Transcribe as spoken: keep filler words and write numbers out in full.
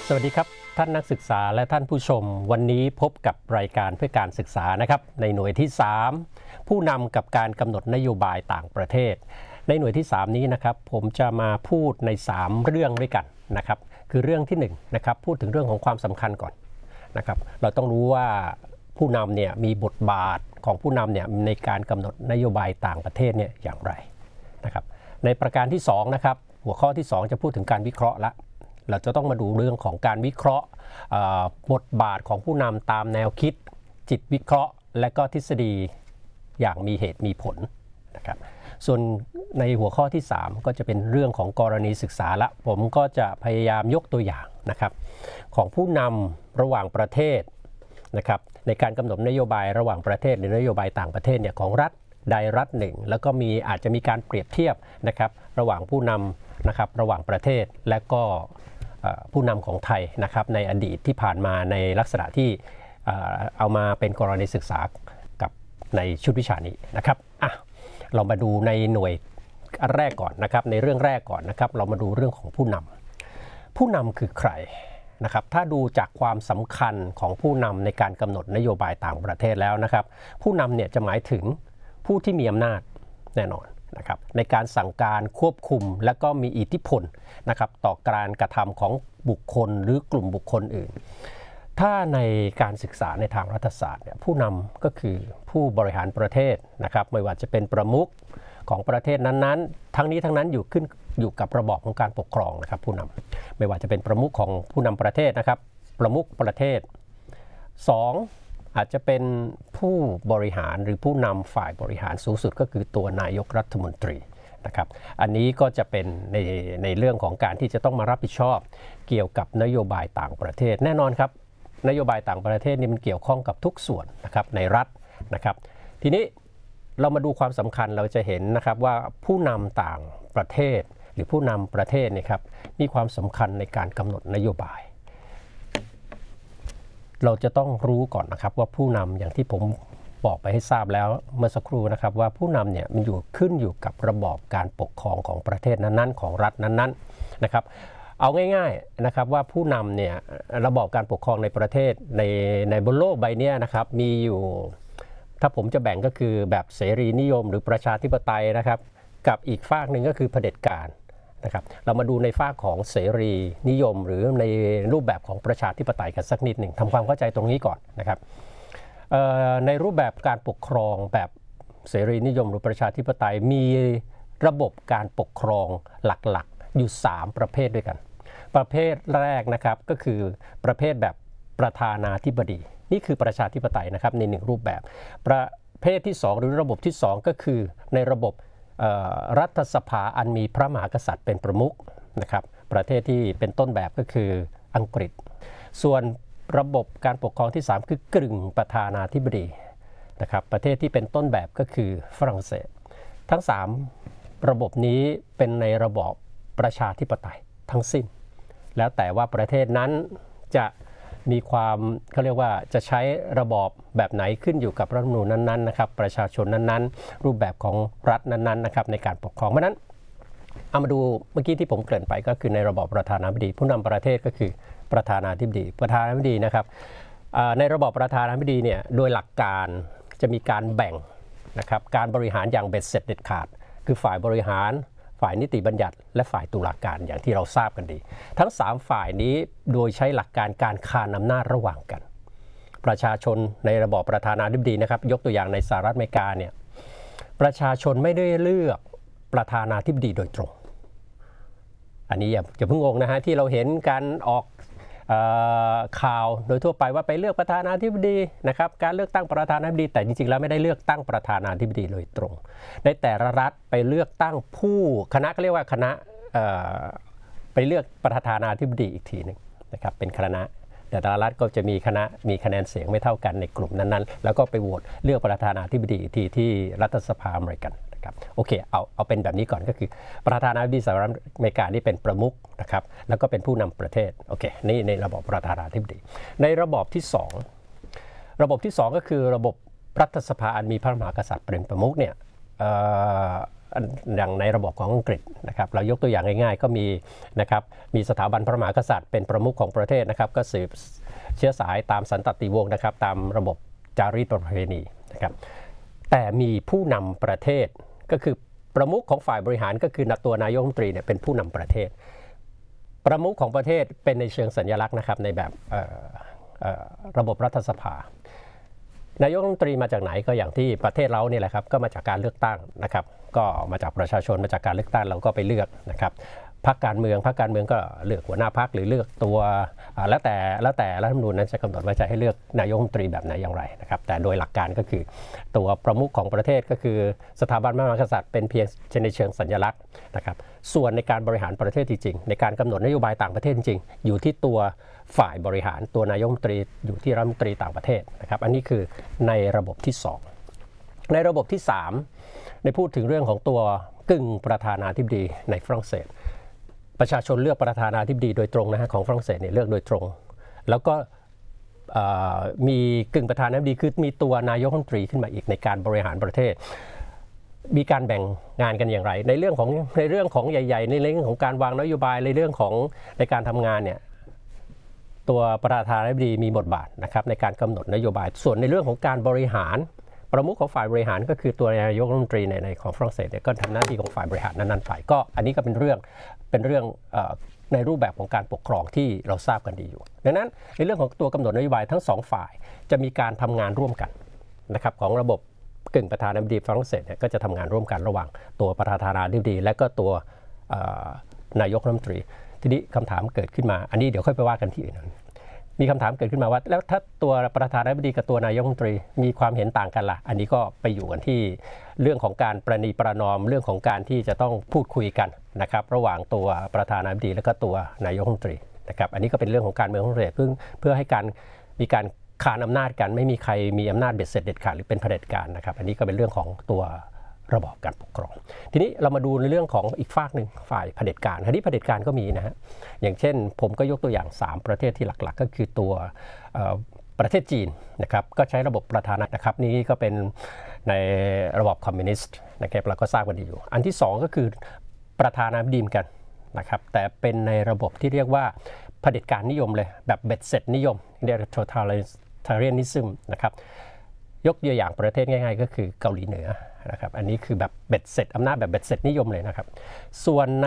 สวัสดีครับท่านนักศึกษาและท่านผู้ชมวันนี้พบกับรายการเพื่อการศึกษานะครับในหน่วยที่สามผู้นำกับการกำหนดนโยบายต่างประเทศในหน่วยที่สามนี้นะครับผมจะมาพูดในสามเรื่องด้วยกันนะครับคือเรื่องที่หนึ่งนะครับพูดถึงเรื่องของความสำคัญก่อนนะครับเราต้องรู้ว่าผู้นำเนี่ยมีบทบาทของผู้นำเนี่ยในการกำหนดนโยบายต่างประเทศเนี่ยอย่างไรนะครับในประการที่สองนะครับหัวข้อที่สองจะพูดถึงการวิเคราะห์ละเราจะต้องมาดูเรื่องของการวิเคราะห์บทบาทของผู้นำตามแนวคิดจิตวิเคราะห์และก็ทฤษฎีอย่างมีเหตุมีผลนะครับส่วนในหัวข้อที่สามก็จะเป็นเรื่องของกรณีศึกษาละผมก็จะพยายามยกตัวอย่างนะครับของผู้นำระหว่างประเทศนะครับในการกำหนดนโยบายระหว่างประเทศหรือนโยบายต่างประเทศเนี่ยของรัฐใดรัฐหนึ่งแล้วก็มีอาจจะมีการเปรียบเทียบนะครับระหว่างผู้นำนะครับระหว่างประเทศและก็ผู้นำของไทยนะครับในอดีตที่ผ่านมาในลักษณะที่เอามาเป็นกรณีศึกษากับในชุดวิชานี้นะครับอ่ะเรามาดูในหน่วยแรกก่อนนะครับในเรื่องแรกก่อนนะครับเรามาดูเรื่องของผู้นำผู้นำคือใครนะครับถ้าดูจากความสำคัญของผู้นำในการกำหนดนโยบายต่างประเทศแล้วนะครับผู้นำเนี่ยจะหมายถึงผู้ที่มีอำนาจแน่นอนนะครับในการสั่งการควบคุมและก็มีอิทธิพลนะครับต่อการกระทำของบุคคลหรือกลุ่มบุคคลอื่นถ้าในการศึกษาในทางรัฐศาสตร์เนี่ยผู้นำก็คือผู้บริหารประเทศนะครับไม่ว่าจะเป็นประมุขของประเทศนั้นๆทั้งนี้ทั้งนั้นอยู่ขึ้นอยู่กับระบอบของการปกครองนะครับผู้นำไม่ว่าจะเป็นประมุขของผู้นำประเทศนะครับประมุขประเทศสองอาจจะเป็นผู้บริหารหรือผู้นำฝ่ายบริหารสูงสุดก็คือตัวนายกรัฐมนตรีนะครับอันนี้ก็จะเป็นในในเรื่องของการที่จะต้องมารับผิดชอบเกี่ยวกับนโยบายต่างประเทศแน่นอนครับนโยบายต่างประเทศนี่มันเกี่ยวข้องกับทุกส่วนนะครับในรัฐนะครับทีนี้เรามาดูความสำคัญเราจะเห็นนะครับว่าผู้นำต่างประเทศหรือผู้นำประเทศนี่ครับมีความสำคัญในการกำหนดนโยบายเราจะต้องรู้ก่อนนะครับว่าผู้นำอย่างที่ผมบอกไปให้ทราบแล้วเมื่อสักครู่นะครับว่าผู้นำเนี่ยมันอยู่ขึ้นอยู่กับระบอบการปกครองของประเทศนั้นๆของรัฐนั้นๆนะครับเอาง่ายๆนะครับว่าผู้นำเนี่ยระบอบการปกครองในประเทศในในบนโลกใบนี้นะครับมีอยู่ถ้าผมจะแบ่งก็คือแบบเสรีนิยมหรือประชาธิปไตยนะครับกับอีกฝากหนึ่งก็คือเผด็จการนะครับเรามาดูในฝากของเสรีนิยมหรือในรูปแบบของประชาธิปไตยกันสักนิดหนึ่งทำความเข้าใจตรงนี้ก่อนนะครับในรูปแบบการปกครองแบบเสรีนิยมหรือประชาธิปไตยมีระบบการปกครองหลักๆอยู่สามประเภทด้วยกันประเภทแรกนะครับก็คือประเภทแบบประธานาธิบดีนี่คือประชาธิปไตยนะครับในหนึ่งรูปแบบประเภทที่สองหรือระบบที่สองก็คือในระบบรัฐสภาอันมีพระมหากษัตริย์เป็นประมุขนะครับประเทศที่เป็นต้นแบบก็คืออังกฤษส่วนระบบการปกครองที่สามคือกึ่งประธานาธิบดีนะครับประเทศที่เป็นต้นแบบก็คือฝรั่งเศสทั้งสามระบบนี้เป็นในระบอบประชาธิปไตยทั้งสิ้นแล้วแต่ว่าประเทศนั้นจะมีความเขาเรียกว่าจะใช้ระบอบแบบไหนขึ้นอยู่กับรัฐธรรมนูญนั้นๆนะครับประชาชนนั้นๆรูปแบบของรัฐนั้นๆนะครับในการปกครองเพราะนั้นเอามาดูเมื่อกี้ที่ผมเกริ่นไปก็คือในระบอบประธานาธิบดีผู้นำประเทศก็คือประธานาธิบดีประธานาธิบดีนะครับในระบอบประธานาธิบดีเนี่ยโดยหลักการจะมีการแบ่งนะครับการบริหารอย่างเบ็ดเสร็จเด็ดขาดคือฝ่ายบริหารฝ่ายนิติบัญญัติและฝ่ายตุลาการอย่างที่เราทราบกันดีทั้งสามฝ่ายนี้โดยใช้หลักการการคานอำนาจระหว่างกันประชาชนในระบอบประธานาธิบดีนะครับยกตัวอย่างในสหรัฐอเมริกาเนี่ยประชาชนไม่ได้เลือกประธานาธิบดีโดยตรงอันนี้อย่าอย่าเพิ่งงงนะฮะที่เราเห็นการออกข่าวโดยทั่วไปว่าไปเลือกประธานาธิบดีนะครับการเลือกตั้งประธานาธิบดีแต่จริงๆแล้วไม่ได้เลือกตั้งประธานาธิบดีโดยตรงในแต่ละรัฐไปเลือกตั้งผู้คณะก็เรียกว่าคณะไปเลือกประธานาธิบดีอีกทีหนึ่งนะครับเป็นคณะแต่ละรัฐก็จะมีคณะมีคะแนนเสียงไม่เท่ากันในกลุ่มนั้นๆแล้วก็ไปโหวตเลือกประธานาธิบดีอีกทีที่รัฐสภาอเมริกันนะครับโอเคเอาเอาเป็นแบบนี้ก่อนก็คือประธานาธิบดีสหรัฐอเมริกานี่เป็นประมุขนะครับแล้วก็เป็นผู้นำประเทศโอเคนี่ในระบบประธานาธิบดีในระบอบที่สองระบบที่สองก็คือระบบรัฐสภาอันมีพระมหากษัตริย์เป็นประมุขเนี่ยอย่างในระบบของอังกฤษนะครับเรายกตัวอย่างง่ายๆก็มีนะครับมีสถาบันพระมหากษัตริย์เป็นประมุขของประเทศนะครับก็สืบเชื้อสายตามสันตติวงศ์นะครับตามระบบจารีตประเพณีนะครับแต่มีผู้นำประเทศก็คือประมุขของฝ่ายบริหารก็คือตัวนายกรัฐมนตรีเนี่ยเป็นผู้นำประเทศประมุขของประเทศเป็นในเชิงสัญลักษณ์นะครับในแบบระบบรัฐสภานายกรัฐมนตรีมาจากไหนก็อย่างที่ประเทศเราเนี่ยแหละครับก็มาจากการเลือกตั้งนะครับก็มาจากประชาชนมาจากการเลือกตั้งเราก็ไปเลือกนะครับพรรคการเมืองพรรคการเมืองก็เลือกหัวหน้าพรรคหรือเลือกตัวแล้วแต่แล้วแต่รัฐธรรมนูญนั้นจะกำหนดว่าจะให้เลือกนายกรัฐมนตรีแบบไหนอย่างไรนะครับแต่โดยหลักการก็คือตัวประมุขของประเทศก็คือสถาบันพระมหากษัตริย์เป็นเพียงในเชิงสัญลักษณ์นะครับส่วนในการบริหารประเทศจริงๆในการกำหนดนโยบายต่างประเทศจริงๆอยู่ที่ตัวฝ่ายบริหารตัวนายกรัฐมนตรีอยู่ที่รัฐมนตรีต่างประเทศนะครับอันนี้คือในระบบที่สองในระบบที่สามได้พูดถึงเรื่องของตัวกึ่งประธานาธิบดีในฝรั่งเศสประชาชนเลือกประธานาธิบดีโดยตรงนะฮะของฝรั่งเศสเนี่ยเลือกโดยตรงแล้วก็มีกึ่งประธานาธิบดีคือมีตัวนายกรัฐมนตรีขึ้นมาอีกในการบริหารประเทศมีการแบ่งงานกันอย่างไรในเรื่องของในเรื่องของใหญ่ๆในเรื่องของการวางนโยบายในเรื่องของในการทำงานเนี่ยตัวประธานาธิบดีมีบทบาทนะครับในการกำหนดนโยบายส่วนในเรื่องของการบริหารประมุขของฝ่ายบริหารก็คือตัวนายกรัฐมนตรีในในของฝรั่งเศสเนี่ยก็ทำหน้าที่ของฝ่ายบริหารนั้นๆไปก็อันนี้ก็เป็นเรื่องเป็นเรื่องในรูปแบบของการปกครองที่เราทราบกันดีอยู่ดังนั้นในเรื่องของตัวกำหนดนโยบายทั้งสองฝ่ายจะมีการทำงานร่วมกันนะครับของระบบกึ่งประธานาธิบดีฝรั่งเศสเนี่ยก็จะทำงานร่วมกันระหว่างตัวประธานาธิบดีและก็ตัวนายกรัฐมนตรีทีนี้คำถามเกิดขึ้นมาอันนี้เดี๋ยวค่อยไปว่ากันที่อื่นมีคำถามเกิดขึ้นมาว่าแล้วถ้าตัวประธานาธิบดีกับตัวนายกรัฐมนตรีมีความเห็นต่างกันล่ะอันนี้ก็ไปอยู่กันที่เรื่องของการประนีประนอมเรื่องของการที่จะต้องพูดคุยกันนะครับระหว่างตัวประธานาธิบดีและก็ตัวนายกรัฐมนตรีนะครับอันนี้ก็เป็นเรื่องของการเมืองของประเทศเพื่อเพื่อให้การมีการขานอำนาจกันไม่มีใครมีอำนาจเบ็ดเสร็จเด็ดขาดหรือเป็นเผด็จการนะครับอันนี้ก็เป็นเรื่องของตัวระบอบการปกครองทีนี้เรามาดูในเรื่องของอีกฝากหนึ่งฝ่ายเผด็จการทีนี้เผด็จการก็มีนะฮะอย่างเช่นผมก็ยกตัวอย่างสามประเทศที่หลักๆก็คือตัวประเทศจีนนะครับก็ใช้ระบบประธานาธิบดีนะครับนี่ก็เป็นในระบบคอมมิวนิสต์นะครับเราก็ทราบกันดีอยู่อันที่สองก็คือประธานาธิบดีกันนะครับแต่เป็นในระบบที่เรียกว่าเผด็จการนิยมเลยแบบเบ็ดเสร็จนิยมเรียก totalitarianism นะครับยกตัวอย่างประเทศง่ายๆก็คือเกาหลีเหนือนะครับอันนี้คือแบบเบ็ดเสร็จอำนาจแบบเบ็ดเสร็จนิยมเลยนะครับส่วนใน